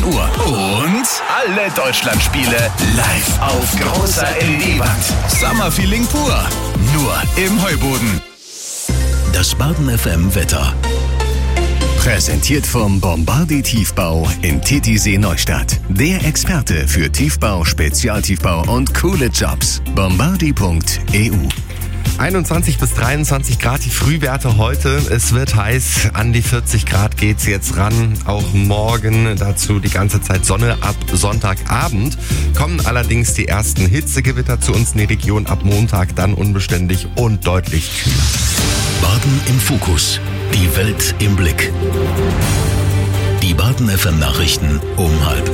Uhr. Und alle Deutschlandspiele live auf großer LED-Wand. Sommerfeeling pur. Nur im Heuboden. Das Baden FM Wetter. Präsentiert vom Bombardier Tiefbau in Titisee Neustadt. Der Experte für Tiefbau, Spezialtiefbau und coole Jobs. Bombardier.eu. 21 bis 23 Grad die Frühwerte heute. Es wird heiß, an die 40 Grad geht's jetzt ran. Auch morgen dazu die ganze Zeit Sonne. Ab Sonntagabend kommen allerdings die ersten Hitzegewitter zu uns in die Region. Ab Montag dann unbeständig und deutlich kühler. Baden im Fokus. Die Welt im Blick. Die Baden FM Nachrichten um 12:30.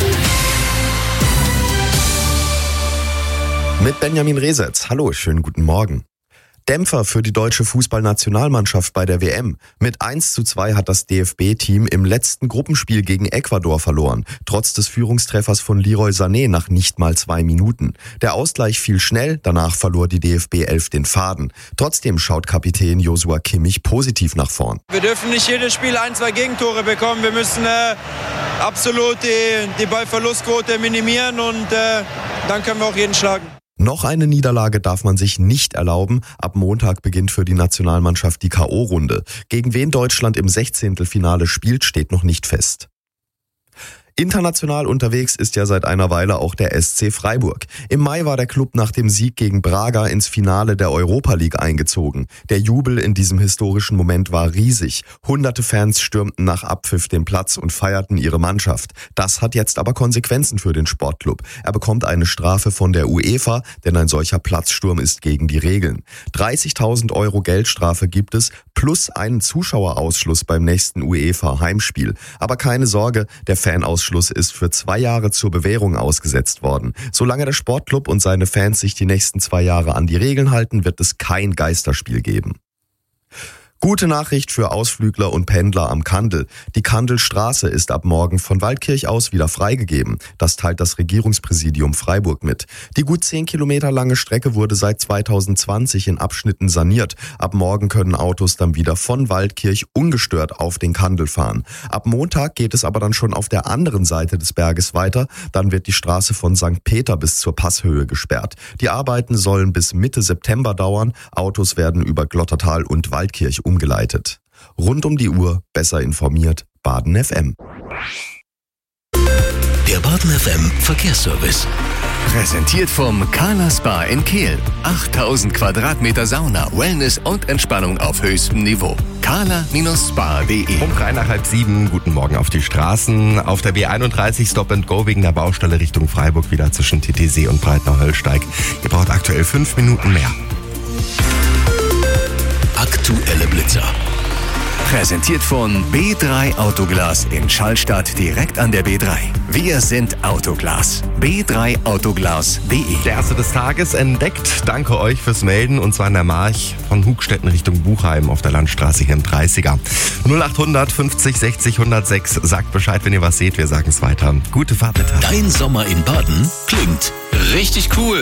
Mit Benjamin Resetz. Hallo, schönen guten Morgen. Dämpfer für die deutsche Fußballnationalmannschaft bei der WM. Mit 1:2 hat das DFB-Team im letzten Gruppenspiel gegen Ecuador verloren, trotz des Führungstreffers von Leroy Sané nach nicht mal 2 Minuten. Der Ausgleich fiel schnell, danach verlor die DFB-11 den Faden. Trotzdem schaut Kapitän Joshua Kimmich positiv nach vorn. Wir dürfen nicht jedes Spiel 1-2 Gegentore bekommen. Wir müssen absolut die Ballverlustquote minimieren und dann können wir auch jeden schlagen. Noch eine Niederlage darf man sich nicht erlauben. Ab Montag beginnt für die Nationalmannschaft die K.O.-Runde. Gegen wen Deutschland im 16. spielt, steht noch nicht fest. International unterwegs ist ja seit einer Weile auch der SC Freiburg. Im Mai war der Klub nach dem Sieg gegen Braga ins Finale der Europa League eingezogen. Der Jubel in diesem historischen Moment war riesig. Hunderte Fans stürmten nach Abpfiff den Platz und feierten ihre Mannschaft. Das hat jetzt aber Konsequenzen für den Sportclub. Er bekommt eine Strafe von der UEFA, denn ein solcher Platzsturm ist gegen die Regeln. 30.000 € Geldstrafe gibt es, plus einen Zuschauerausschluss beim nächsten UEFA-Heimspiel. Aber keine Sorge, der Fanausschluss ist für 2 Jahre zur Bewährung ausgesetzt worden. Solange der Sportclub und seine Fans sich die nächsten 2 Jahre an die Regeln halten, wird es kein Geisterspiel geben. Gute Nachricht für Ausflügler und Pendler am Kandel. Die Kandelstraße ist ab morgen von Waldkirch aus wieder freigegeben. Das teilt das Regierungspräsidium Freiburg mit. Die gut 10 Kilometer lange Strecke wurde seit 2020 in Abschnitten saniert. Ab morgen können Autos dann wieder von Waldkirch ungestört auf den Kandel fahren. Ab Montag geht es aber dann schon auf der anderen Seite des Berges weiter. Dann wird die Straße von St. Peter bis zur Passhöhe gesperrt. Die Arbeiten sollen bis Mitte September dauern. Autos werden über Glottertal und Waldkirch umgeleitet. Rund um die Uhr, besser informiert, Baden FM. Der Baden FM Verkehrsservice. Präsentiert vom Carla Spa in Kehl. 8000 Quadratmeter Sauna, Wellness und Entspannung auf höchstem Niveau. carla-spa.de. Um 6:30, guten Morgen auf die Straßen. Auf der B31 Stop and Go wegen der Baustelle Richtung Freiburg wieder zwischen Titisee und Breitner-Höllsteig. Ihr braucht aktuell 5 Minuten mehr. Aktuelle Blitzer. Präsentiert von B3 Autoglas in Schallstadt direkt an der B3. Wir sind Autoglas. B3autoglas.de. Der erste des Tages entdeckt. Danke euch fürs Melden. Und zwar in der March von Hugstetten Richtung Buchheim auf der Landstraße hier im 30er. 0800 50 60 106. Sagt Bescheid, wenn ihr was seht. Wir sagen es weiter. Gute Fahrt mit. Dein Sommer in Baden klingt richtig cool.